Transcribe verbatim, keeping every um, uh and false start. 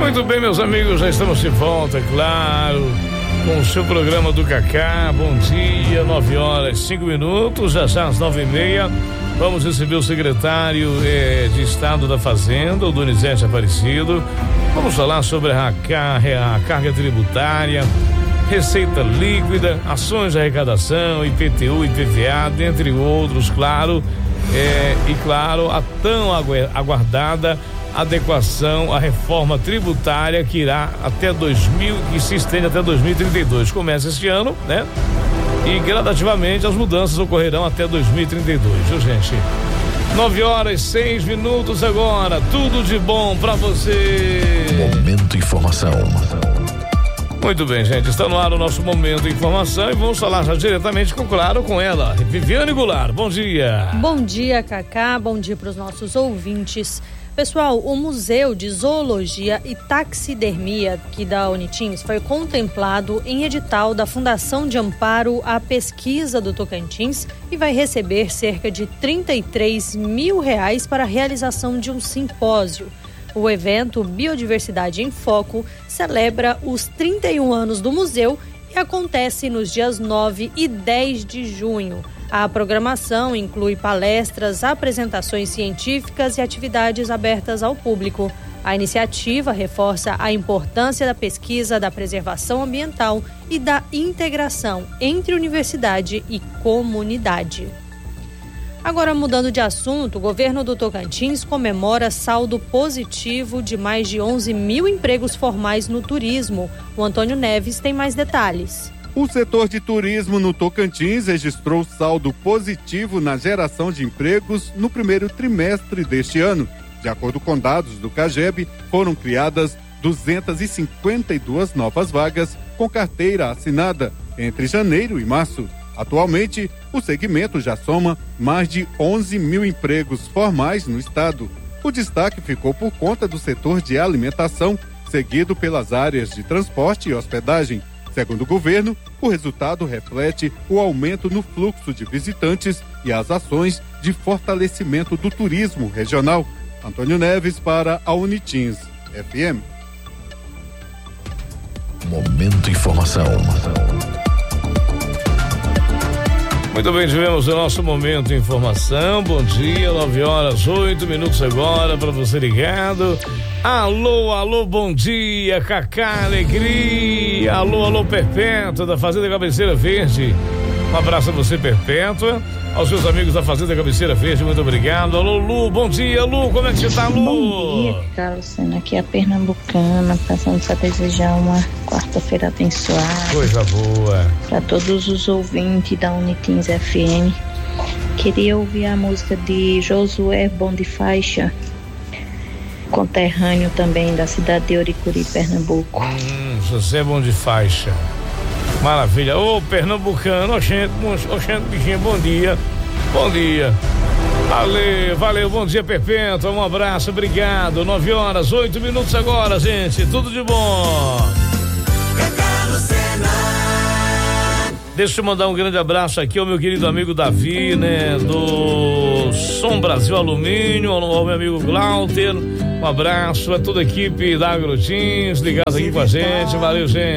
Muito bem, meus amigos, já estamos de volta, claro, com o seu programa do Cacá. Bom dia, nove horas, cinco minutos, já já às nove e meia, vamos receber o secretário eh, de Estado da Fazenda, o Donizete Aparecido. Vamos falar sobre a, car a carga tributária, receita líquida, ações de arrecadação, I P T U, I P V A, dentre outros, claro, eh, e claro, a tão aguardada adequação à reforma tributária que irá até dois mil, que se estende até dois mil e trinta e dois. Começa este ano, né? E gradativamente as mudanças ocorrerão até dois mil e trinta e dois, viu, gente? Nove horas, seis minutos agora. Tudo de bom pra você. Momento Informação. Muito bem, gente. Está no ar o nosso Momento Informação e vamos falar já diretamente, com, claro, com ela, Viviane Goulart. Bom dia. Bom dia, Cacá. Bom dia para os nossos ouvintes. Pessoal, o Museu de Zoologia e Taxidermia aqui da Unitins foi contemplado em edital da Fundação de Amparo à Pesquisa do Tocantins e vai receber cerca de trinta e três mil reais para a realização de um simpósio. O evento Biodiversidade em Foco celebra os trinta e um anos do museu e acontece nos dias nove e dez de junho. A programação inclui palestras, apresentações científicas e atividades abertas ao público. A iniciativa reforça a importância da pesquisa, da preservação ambiental e da integração entre universidade e comunidade. Agora, mudando de assunto, o governo do Tocantins comemora saldo positivo de mais de onze mil empregos formais no turismo. O Antônio Neves tem mais detalhes. O setor de turismo no Tocantins registrou saldo positivo na geração de empregos no primeiro trimestre deste ano. De acordo com dados do CAGEB, foram criadas duzentas e cinquenta e duas novas vagas com carteira assinada entre janeiro e março. Atualmente, o segmento já soma mais de onze mil empregos formais no estado. O destaque ficou por conta do setor de alimentação, seguido pelas áreas de transporte e hospedagem. Segundo o governo, o resultado reflete o aumento no fluxo de visitantes e as ações de fortalecimento do turismo regional. Antônio Neves para a Unitins F M. Momento Informação. Muito bem, tivemos o nosso Momento Informação. Bom dia, nove horas, oito minutos agora para você ligado. Alô, alô, bom dia, Cacá, alegria. Alô, alô, Perpétua, da Fazenda Cabeceira Verde. Um abraço a você, Perpétua. Aos seus amigos da Fazenda Cabeceira Verde, muito obrigado. Alô, Lu, bom dia, Lu, como é que você tá, Lu? Bom dia, Carlos, aqui é a Pernambucana, passando a desejar uma quarta-feira abençoada. Coisa boa. Para todos os ouvintes da Unitins F M. Queria ouvir a música de Josué Bom de Faixa, conterrâneo também da cidade de Oricuri, Pernambuco. Hum, José Bom de Faixa. Maravilha. Ô, pernambucano, oxente, oxente, bichinho, bom dia. Bom dia. Valeu, valeu, bom dia, Perpétua, um abraço, obrigado. Nove horas, oito minutos agora, gente, tudo de bom. Deixa eu mandar um grande abraço aqui ao meu querido amigo Davi, né, do Som Brasil Alumínio, ao meu amigo Glauter, um abraço a toda a equipe da Agrotins, ligados aqui com a gente, valeu, gente.